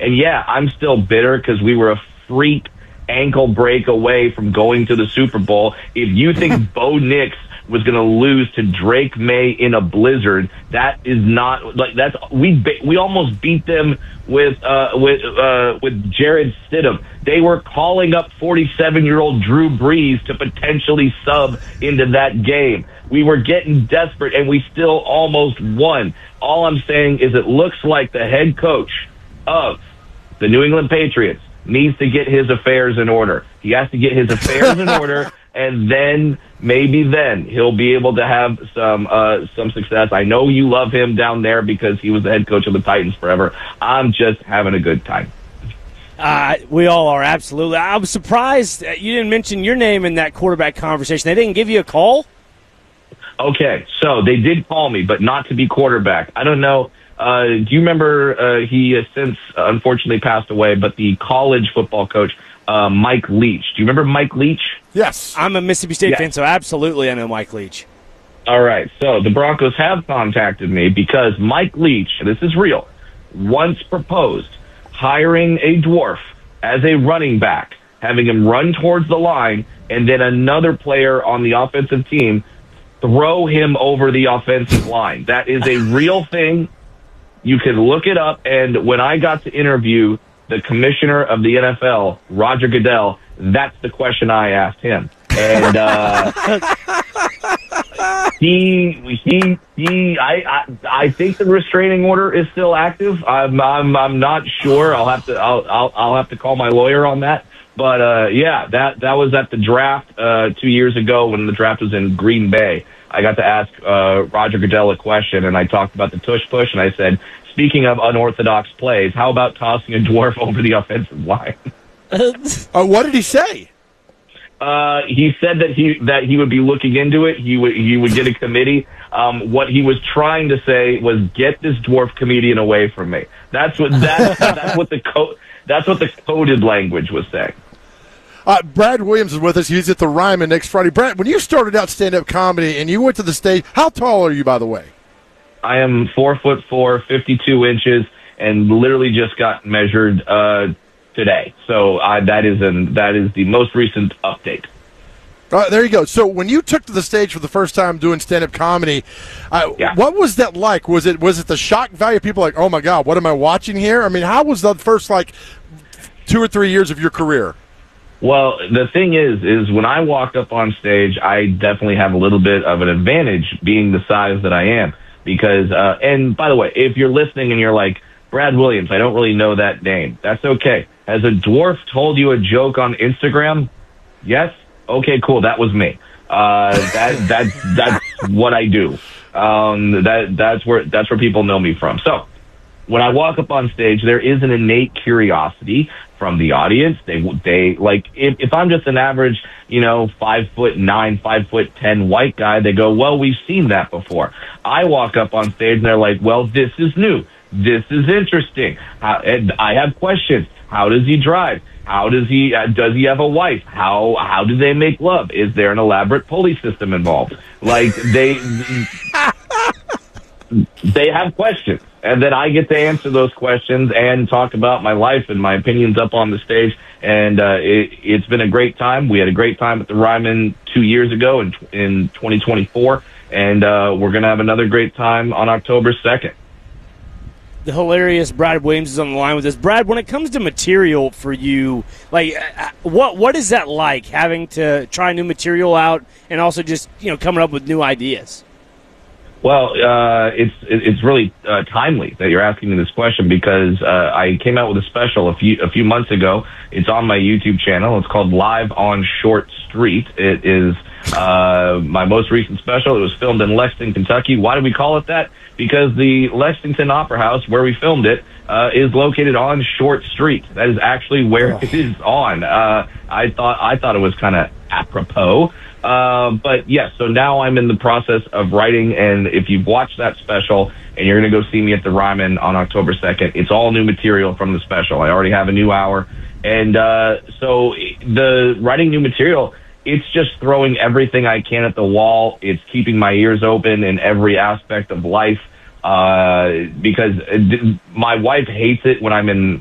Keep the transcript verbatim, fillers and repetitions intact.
And yeah, I'm still bitter because we were a freak ankle break away from going to the Super Bowl. If you think Bo Nix was going to lose to Drake May in a blizzard, that is not like that's we we almost beat them with uh with uh with Jared Stidham. They were calling up forty-seven-year-old Drew Brees to potentially sub into that game. We were getting desperate and we still almost won. All I'm saying is it looks like the head coach of the New England Patriots needs to get his affairs in order. He has to get his affairs in order, and then maybe then he'll be able to have some uh, some success. I know you love him down there because he was the head coach of the Titans forever. I'm just having a good time. Uh, we all are, absolutely. I was surprised you didn't mention your name in that quarterback conversation. They didn't give you a call? Okay, so they did call me, but not to be quarterback. I don't know. Uh, do you remember, uh, he has since uh, unfortunately passed away, but the college football coach, uh, Mike Leach. Do you remember Mike Leach? Yes. I'm a Mississippi State yes. fan, so absolutely I know Mike Leach. All right, so the Broncos have contacted me because Mike Leach, this is real, once proposed hiring a dwarf as a running back, having him run towards the line, and then another player on the offensive team throw him over the offensive line. That is a real thing. You can look it up, and when I got to interview the commissioner of the N F L, Roger Goodell, that's the question I asked him. And uh, he, he, he, I, I, I think the restraining order is still active. I'm, I'm, I'm not sure. I'll have to, I'll, I'll, I'll have to call my lawyer on that. But uh, yeah, that that was at the draft uh, two years ago when the draft was in Green Bay. I got to ask uh, Roger Goodell a question, and I talked about the tush push, and I said, speaking of unorthodox plays, how about tossing a dwarf over the offensive line? uh, what did he say? Uh, he said that he that he would be looking into it. He would he would get a committee. Um, what he was trying to say was, get this dwarf comedian away from me. That's what that's, that's what the co- that's what the coded language was saying. Uh, Brad Williams is with us. He's at the Ryman next Friday. Brad, when you started out stand-up comedy and you went to the stage, how tall are you, by the way? I am four foot four, fifty-two inches, and literally just got measured uh, today. So I, that is an that is the most recent update. All right, there you go. So when you took to the stage for the first time doing stand-up comedy, uh, yeah. what was that like? Was it was it the shock value? People like, oh my God, what am I watching here? I mean, how was the first like two or three years of your career? Well, the thing is, is when I walk up on stage, I definitely have a little bit of an advantage being the size that I am. Because, uh, and by the way, if you're listening and you're like, Brad Williams, I don't really know that name. That's okay. Has a dwarf told you a joke on Instagram? Yes? Okay, cool. That was me. Uh, that, that's, that's what I do. Um, that, that's where, that's where people know me from. So when I walk up on stage, there is an innate curiosity from the audience. They, they like, if, if I'm just an average, you know, five foot nine, five foot ten white guy, they go, well, we've seen that before. I walk up on stage and they're like, well, this is new. This is interesting. How, and I have questions. How does he drive? How does he, uh, does he have a wife? How, how do they make love? Is there an elaborate pulley system involved? Like they, they have questions. And then I get to answer those questions and talk about my life and my opinions up on the stage. And uh, it, it's been a great time. We had a great time at the Ryman two years ago in, in twenty twenty-four. And uh, we're going to have another great time on October second. The hilarious Brad Williams is on the line with us. Brad, when it comes to material for you, like what what is that like, having to try new material out and also just, you know, coming up with new ideas? Well, uh, it's it's really uh, timely that you're asking me this question because uh, I came out with a special a few a few months ago. It's on my YouTube channel. It's called Live on Short Street. It is uh, my most recent special. It was filmed in Lexington, Kentucky. Why do we call it that? Because the Lexington Opera House, where we filmed it, uh, is located on Short Street. That is actually where oh. it is on. Uh, I thought I thought it was kind of apropos. Uh, but yes, so now I'm in the process of writing, and if you've watched that special and you're going to go see me at the Ryman on October second, it's all new material from the special. I already have a new hour. And uh, so the writing new material, it's just throwing everything I can at the wall. It's keeping my ears open in every aspect of life uh, because my wife hates it when I'm in